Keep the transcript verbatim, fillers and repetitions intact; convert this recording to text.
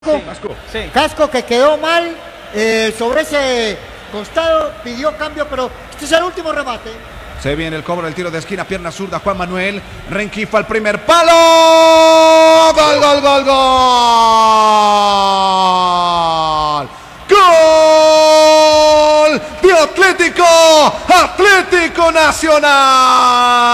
Sí, Casco. sí. Casco que quedó mal eh, sobre ese costado, pidió cambio, pero este es el último remate. Se viene el cobro del tiro de esquina, pierna zurda, Juan Manuel. Renquifa al primer palo. Gol, gol, gol, gol. Gol de Atlético, Atlético Nacional.